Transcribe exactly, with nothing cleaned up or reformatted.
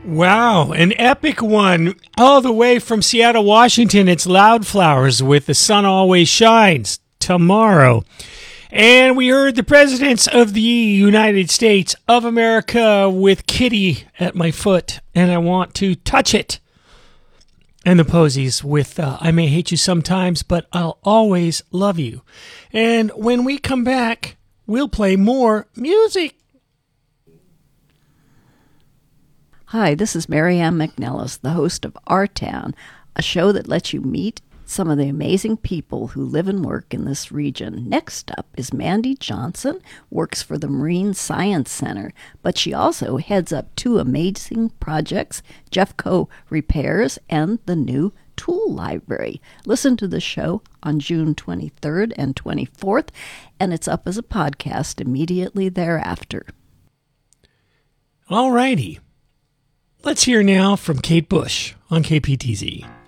Wow, an epic one. All the way from Seattle, Washington, it's Loudflowers with The Sun Always Shines tomorrow. And we heard the presidents of the United States of America with Kitty at my foot, and I want to touch it. And the Posies with uh, I May Hate You Sometimes, but I'll Always Love You. And when we come back, we'll play more music. Hi, this is Marianne McNellis, the host of Our Town, a show that lets you meet some of the amazing people who live and work in this region. Next up is Mandy Johnson, works for the Marine Science Center, but she also heads up two amazing projects, Jeffco Repairs and the new Tool Library. Listen to the show on June twenty-third and twenty-fourth, and it's up as a podcast immediately thereafter. All righty. Let's hear now from Kate Bush on K P T Z.